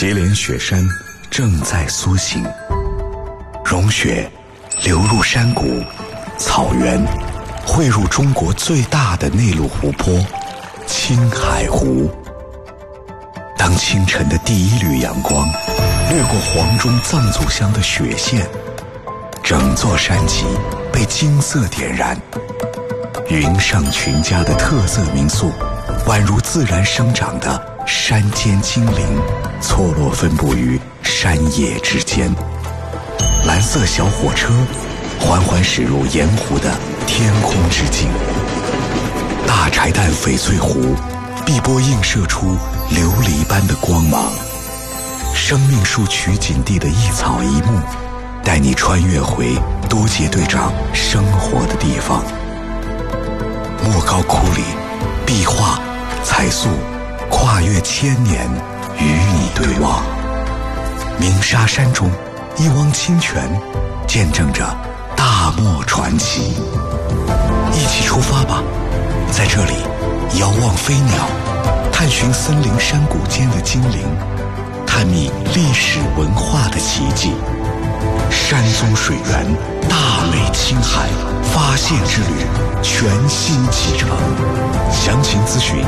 祁连雪山正在苏醒，融雪流入山谷、草原，汇入中国最大的内陆湖泊青海湖。当清晨的第一缕阳光掠过黄钟藏族乡的雪线，整座山脊被金色点燃。云上群家的特色民宿，宛如自然生长的山间精灵，错落分布于山野之间。蓝色小火车缓缓驶入盐湖的天空之境。大柴旦翡翠湖碧波映射出琉璃般的光芒。生命树取景地的一草一木，带你穿越回多杰队长生活的地方。莫高窟里，壁画、彩塑跨越千年，与你对望。鸣沙山中，一汪清泉见证着大漠传奇。一起出发吧，在这里遥望飞鸟，探寻森林山谷间的精灵，探秘历史文化的奇迹。山中水源，大美青海发现之旅全新启程。详情咨询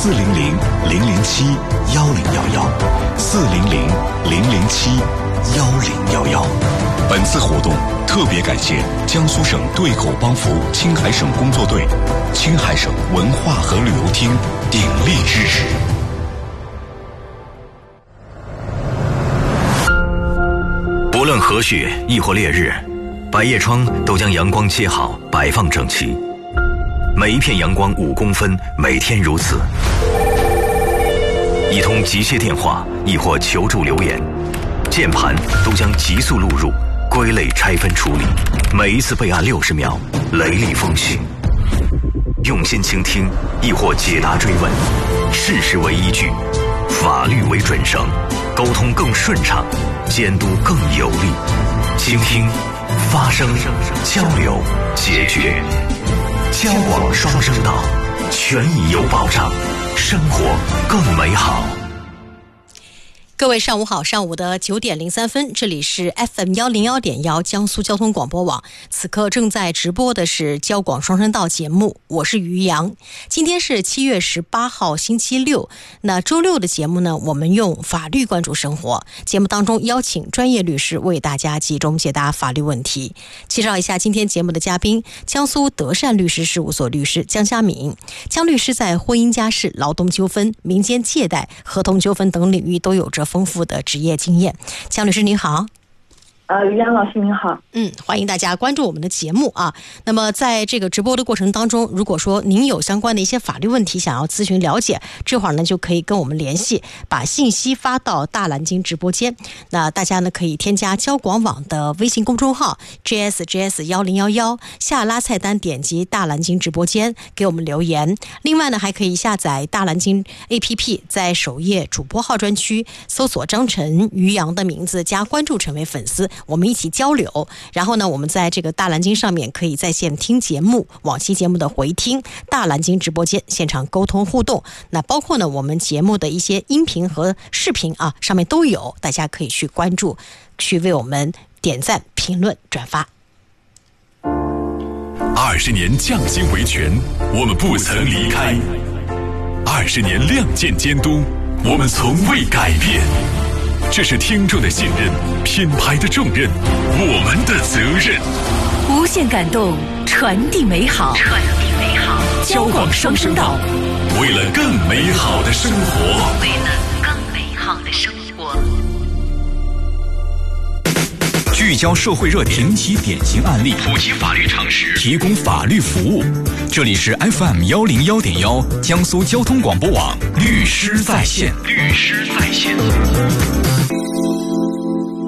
400-007-1011，400-007-1011。本次活动特别感谢江苏省对口帮扶青海省工作队、青海省文化和旅游厅鼎力支持。 不论何雪亦或烈日，百叶窗都将阳光接好，摆放整齐。每一片阳光5公分，每天如此。一通急切电话亦或求助留言，键盘都将急速录入，归类拆分处理。每一次备案60秒，雷厉风行。用心倾听亦或解答追问，事实为依据，法律为准绳，沟通更顺畅，监督更有力。倾听、发声、交流、解决，交广双声道，权益有保障，生活更美好。 各位上午好，上午的9点03分，这里是 FM101.1江苏交通广播网，此刻正在直播的是交广双声道节目，我是于洋。今天是7月18号星期六，那周六的节目呢，我们用法律关注生活，节目当中邀请专业律师为大家集中解答法律问题。介绍一下今天节目的嘉宾，江苏德善律师事务所律师江佳敏。江律师在婚姻家事、劳动纠纷、民间借贷、合同纠纷等领域都有着丰富的职业经验。江律师您好。 于洋老师您好。 欢迎大家关注我们的节目啊。那么在这个直播的过程当中，如果说您有相关的一些法律问题想要咨询了解，这会儿呢就可以跟我们联系，把信息发到大蓝鲸直播间。那大家呢可以添加交广网的微信公众号 JSGS1011，下拉菜单点击大蓝鲸直播间给我们留言。另外呢还可以下载大蓝鲸 APP， 在首页主播号专区搜索张晨、于洋的名字加关注成为粉丝，我们一起交流。然后呢我们在这个大蓝鲸上面可以在线听节目，往期节目的回听，大蓝鲸直播间现场沟通互动。那包括呢我们节目的一些音频和视频啊，上面都有，大家可以去关注，去为我们点赞、评论、转发。 20年匠心维权，我们不曾离开；20年亮剑监督，我们从未改变。这是听众的信任，品牌的重任，我们的责任。 无限感动，传递美好，传递美好。交广双声道， 为了更美好的生活， 为了更美好的生活。 聚焦社会热点，评其典型案例，普及法律常识，提供法律服务。这里是 FM101.1江苏交通广播网律师在线。律师在线。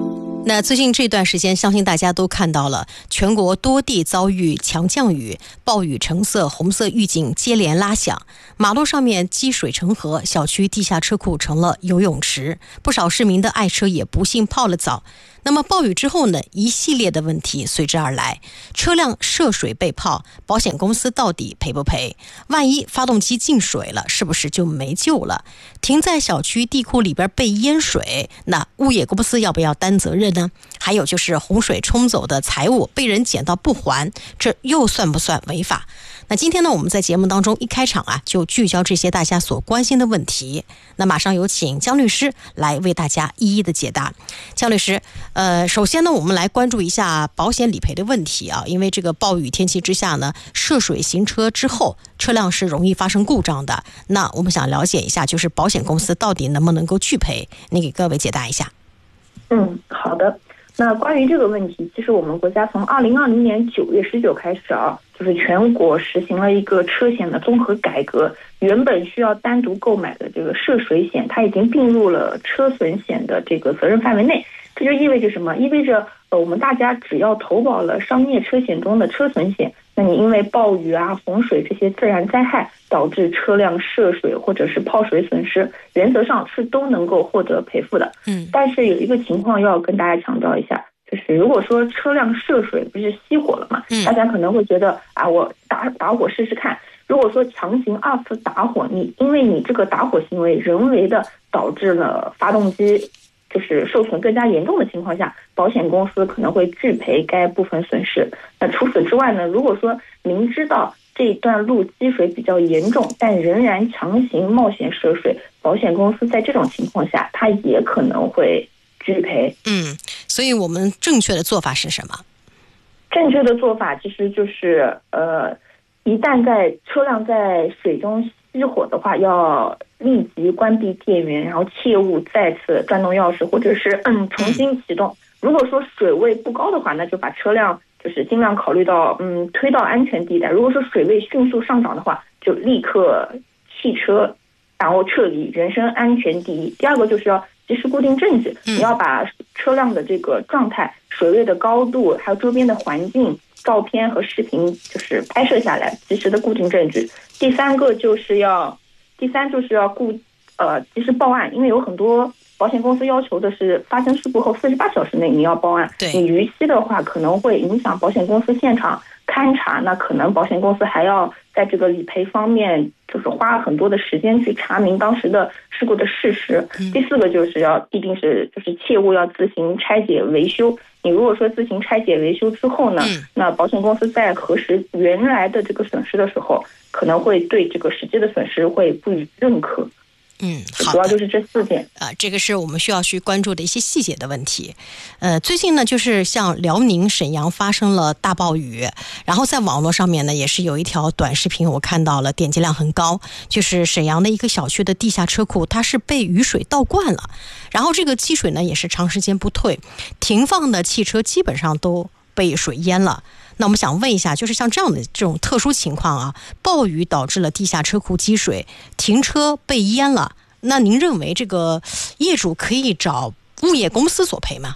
那最近这段时间，相信大家都看到了，全国多地遭遇强降雨，暴雨橙色、红色预警接连拉响，马路上面积水成河，小区地下车库成了游泳池，不少市民的爱车也不幸泡了澡。那么暴雨之后呢，一系列的问题随之而来，车辆涉水被泡，保险公司到底赔不赔？万一发动机进水了，是不是就没救了？停在小区地库里边被淹水，那物业公司要不要担责任呢？还有就是洪水冲走的财物被人捡到不还，这又算不算违法？那今天呢，我们在节目当中一开场就聚焦这些大家所关心的问题。那马上有请姜律师来为大家一一的解答。姜律师，首先呢，我们来关注一下保险理赔的问题因为这个暴雨天气之下呢，涉水行车之后，车辆是容易发生故障的。那我们想了解一下，就是保险公司到底能不能够拒赔？你给各位解答一下。 好的。那关于这个问题，其实我们国家从2020年9月19开始就是全国实行了一个车险的综合改革，原本需要单独购买的这个涉水险，它已经并入了车损险的这个责任范围内。这就意味着什么？意味着我们大家只要投保了商业车险中的车损险，那你因为暴雨洪水这些自然灾害导致车辆涉水或者是泡水损失，原则上是都能够获得赔付的。但是有一个情况要跟大家强调一下，就是如果说车辆涉水不是熄火了嘛，大家可能会觉得我打火试试看。如果说强行2次打火，因为你这个打火行为人为的导致了发动机就是受损更加严重的情况下，保险公司可能会拒赔该部分损失。那除此之外呢，如果说明知道这段路积水比较严重，但仍然强行冒险涉水，保险公司在这种情况下，它也可能会拒赔。 所以我们正确的做法是什么？ 正确的做法其实就是一旦车辆在水中熄火的话，要立即关闭电源，然后切勿再次转动钥匙或者是重新启动。如果说水位不高的话，那就把车辆就是尽量考虑到推到安全地带。如果说水位迅速上涨的话，就立刻弃车，然后撤离，人身安全第一。第二个就是要及时固定证据，你要把车辆的这个状态、水位的高度，还有周边的环境照片和视频就是拍摄下来，及时的固定证据。第三就是要及时报案，因为有很多保险公司要求的是发生事故后48小时内你要报案，你逾期的话可能会影响保险公司现场勘查，那可能保险公司还要在这个理赔方面就是花很多的时间去查明当时的事故的事实。第四个就是一定是切勿要自行拆解维修。你如果说自行拆解维修之后呢，那保险公司在核实原来的这个损失的时候，可能会对这个实际的损失会不予认可。 好， 主要就是这4点这个是我们需要去关注的一些细节的问题。最近呢，就是像辽宁沈阳发生了大暴雨，然后在网络上面呢，也是有一条短视频，我看到了，点击量很高，就是沈阳的一个小区的地下车库，它是被雨水倒灌了，然后这个积水呢也是长时间不退，停放的汽车基本上都被水淹了。那我们想问一下，就是像这样的这种特殊情况暴雨导致了地下车库积水，停车被淹了，那您认为这个业主可以找物业公司索赔吗？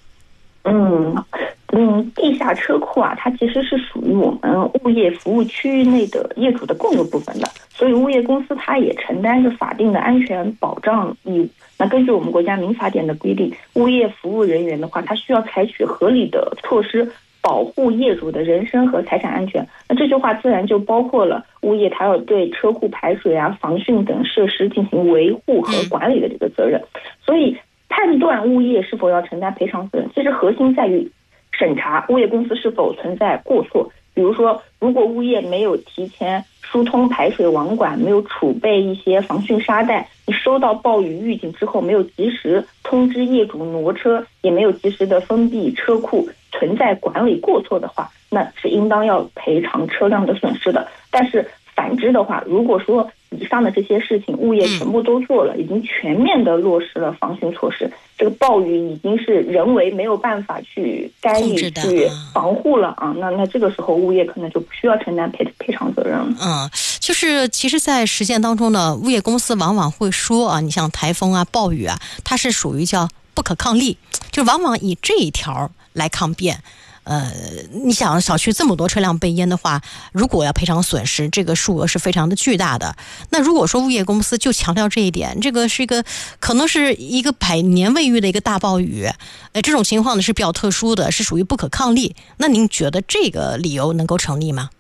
地下车库它其实是属于我们物业服务区域内的业主的共有部分的，所以物业公司它也承担着法定的安全保障义务。那根据我们国家民法典的规定，物业服务人员的话，他需要采取合理的措施保护业主的人身和财产安全。那这句话自然就包括了物业它要对车库排水防汛等设施进行维护和管理的这个责任。所以判断物业是否要承担赔偿责任，其实核心在于审查物业公司是否存在过错。比如说，如果物业没有提前疏通排水网管，没有储备一些防汛沙袋，你收到暴雨预警之后没有及时通知业主挪车，也没有及时的封闭车库，存在管理过错的话，那是应当要赔偿车辆的损失的。但是反之的话，如果说以上的这些事情物业全部都做了，已经全面的落实了防汛措施，这个暴雨已经是人为没有办法去干预去防护了那这个时候物业可能就不需要承担赔偿责任了。 就是其实在实践当中呢，物业公司往往会说你像台风暴雨它是属于叫不可抗力， 就往往以这一条来抗辩。你想小区这么多车辆被淹的话，如果要赔偿损失，这个数额是非常的巨大的。那如果说物业公司就强调这一点，这个是一个可能是一个百年未遇的一个大暴雨，这种情况呢是比较特殊的，是属于不可抗力。那您觉得这个理由能够成立吗？